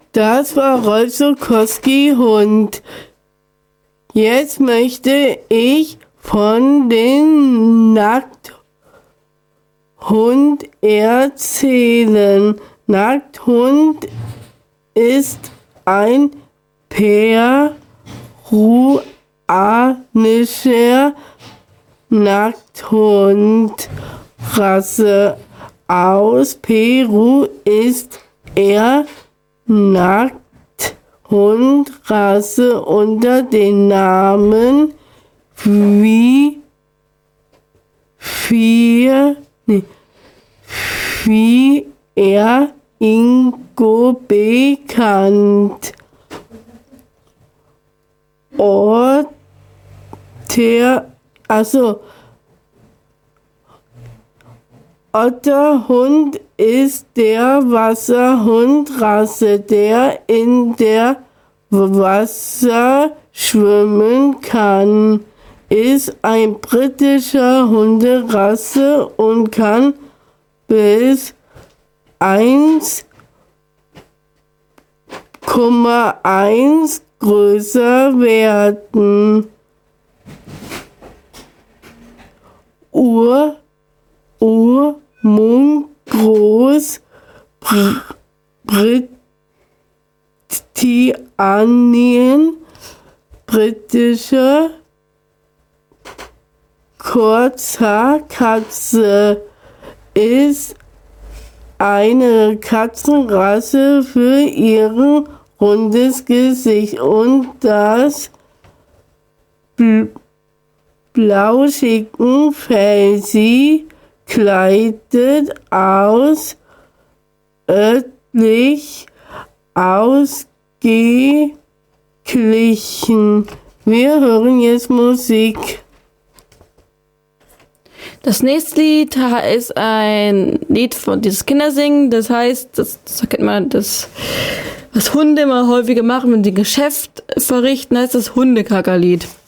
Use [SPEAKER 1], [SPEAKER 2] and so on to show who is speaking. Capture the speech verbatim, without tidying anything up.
[SPEAKER 1] Das war Rolf Zuckowski Hund. Jetzt möchte ich von dem Nackthund erzählen. Nackthund ist ein peruanischer Nackthundrasse. Aus Peru ist er Nackthundrasse unter dem Namen wie vier nee, wie er Ingo bekannt. Ort der also Otterhund ist der Wasserhundrasse, der in der Wasser schwimmen kann, ist ein britischer Hunderasse und kann bis eins Komma eins größer werden. Ur Urmundgroß Britannien, britische Kurzhaarkatze, ist eine Katzenrasse für ihren rundes Gesicht und das blauschigen Fell. Sie kleidet aus örtlich ausgeglichen. Wir hören jetzt Musik.
[SPEAKER 2] Das nächste Lied ist ein Lied von dieses Kindersingen. Das heißt, das, das kennt man, das, was Hunde immer häufiger machen, wenn sie Geschäft verrichten, heißt das Hundekackerlied.